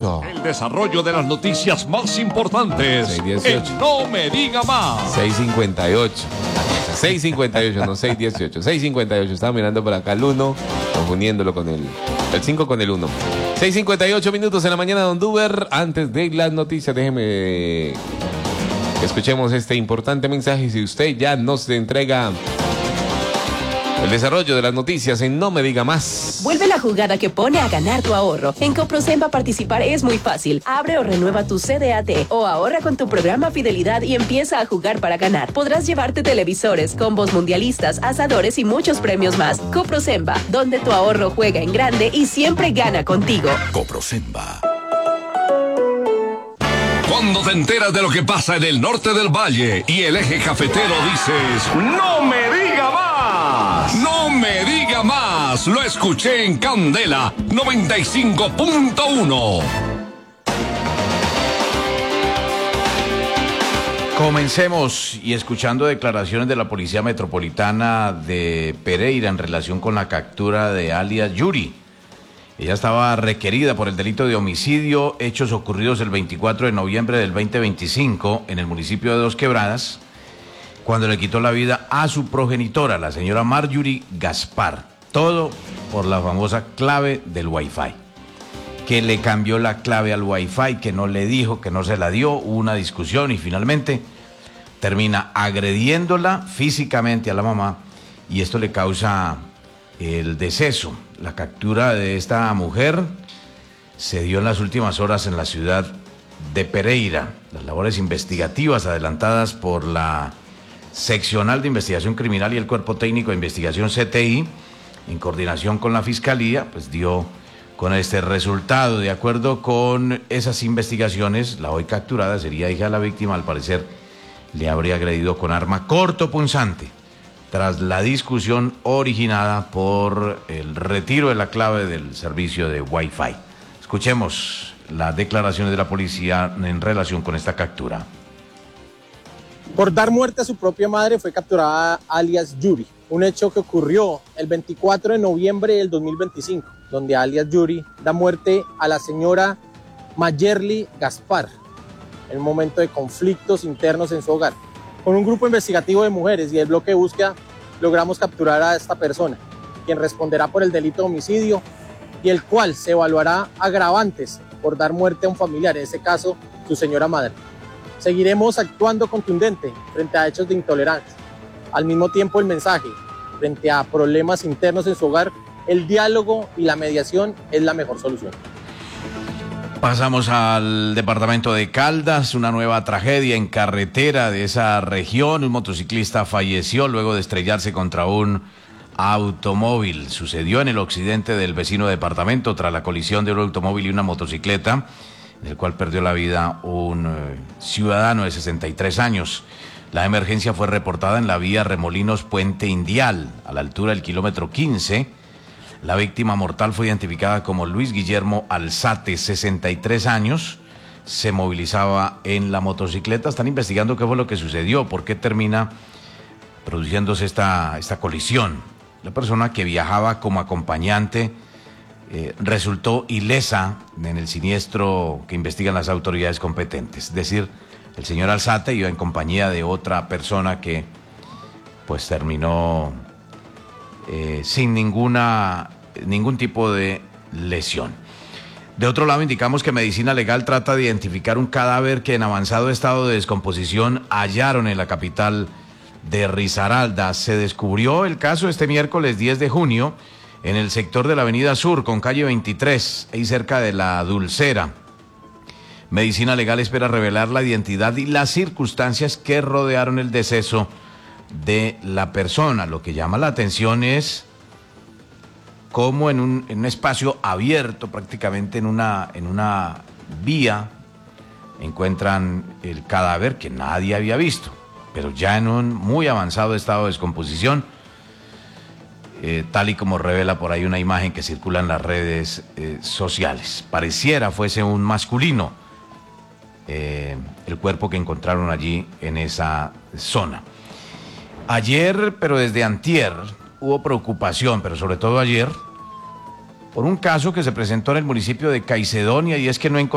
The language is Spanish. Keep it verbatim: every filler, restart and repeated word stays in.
cinco. El desarrollo de las noticias más importantes seis dieciocho. en No Me Diga Más. seis cincuenta y ocho. seis cincuenta y ocho, no seis dieciocho. seis cincuenta y ocho. Estaba mirando por acá el uno, confundiéndolo con el, el cinco con el uno. seis cincuenta y ocho minutos en la mañana, Don Duber. Antes de las noticias, déjeme que escuchemos este importante mensaje. Si usted ya nos entrega el desarrollo de las noticias en No Me Diga Más. Vuelve la jugada que pone a ganar tu ahorro. En Coprosemba participar es muy fácil. Abre o renueva tu C D A T o ahorra con tu programa Fidelidad y empieza a jugar para ganar. Podrás llevarte televisores, combos mundialistas, asadores y muchos premios más. Coprosemba, donde tu ahorro juega en grande y siempre gana contigo. Coprosemba. Cuando te enteras de lo que pasa en el norte del valle y el eje cafetero, dices: ¡No me diga más! ¡No me diga más! Lo escuché en Candela noventa y cinco punto uno. Comencemos y escuchando declaraciones de la Policía Metropolitana de Pereira en relación con la captura de alias Yuri. Ella estaba requerida por el delito de homicidio, hechos ocurridos el veinticuatro de noviembre del veinte veinticinco en el municipio de Dos Quebradas, cuando le quitó la vida a su progenitora, la señora Marjorie Gaspar. Todo por la famosa clave del Wi-Fi. Que le cambió la clave al Wi-Fi, que no le dijo, que no se la dio, hubo una discusión y finalmente termina agrediéndola físicamente a la mamá y esto le causa el deceso. La captura de esta mujer se dio en las últimas horas en la ciudad de Pereira. Las labores investigativas adelantadas por la Seccional de Investigación Criminal y el Cuerpo Técnico de Investigación C T I, en coordinación con la Fiscalía, pues dio con este resultado. De acuerdo con esas investigaciones, la hoy capturada sería hija de la víctima. Al parecer, le habría agredido con arma cortopunzante tras la discusión originada por el retiro de la clave del servicio de Wi-Fi. Escuchemos las declaraciones de la policía en relación con esta captura. Por dar muerte a su propia madre fue capturada alias Yuri, un hecho que ocurrió el veinticuatro de noviembre del dos mil veinticinco, donde alias Yuri da muerte a la señora Mayerly Gaspar en un momento de conflictos internos en su hogar. Con un grupo investigativo de mujeres y el bloque de búsqueda logramos capturar a esta persona, quien responderá por el delito de homicidio y el cual se evaluará agravantes por dar muerte a un familiar, en este caso su señora madre. Seguiremos actuando contundente frente a hechos de intolerancia. Al mismo tiempo el mensaje, frente a problemas internos en su hogar, el diálogo y la mediación es la mejor solución. Pasamos al departamento de Caldas, una nueva tragedia en carretera de esa región. Un motociclista falleció luego de estrellarse contra un automóvil. Sucedió en el occidente del vecino departamento tras la colisión de un automóvil y una motocicleta, en el cual perdió la vida un eh, ciudadano de sesenta y tres años. La emergencia fue reportada en la vía Remolinos Puente Indial, a la altura del kilómetro quince. La víctima mortal fue identificada como Luis Guillermo Alzate, sesenta y tres años. Se movilizaba en la motocicleta. Están investigando qué fue lo que sucedió, por qué termina produciéndose esta, esta colisión. La persona que viajaba como acompañante eh, resultó ilesa en el siniestro que investigan las autoridades competentes. Es decir, el señor Alzate iba en compañía de otra persona que pues terminó Eh, sin ninguna, ningún tipo de lesión. De otro lado, indicamos que Medicina Legal trata de identificar un cadáver que en avanzado estado de descomposición hallaron en la capital de Risaralda. Se descubrió el caso este miércoles diez de junio en el sector de la Avenida Sur con calle veintitrés, ahí cerca de la Dulcera. Medicina Legal espera revelar la identidad y las circunstancias que rodearon el deceso de la persona. Lo que llama la atención es cómo en un, en un espacio abierto, prácticamente en una, en una vía, encuentran el cadáver que nadie había visto, pero ya en un muy avanzado estado de descomposición, eh, tal y como revela por ahí una imagen que circula en las redes eh, sociales. Pareciera fuese un masculino eh, el cuerpo que encontraron allí en esa zona. Ayer, pero desde antier, hubo preocupación, pero sobre todo ayer, por un caso que se presentó en el municipio de Caicedonia, y es que no encontraron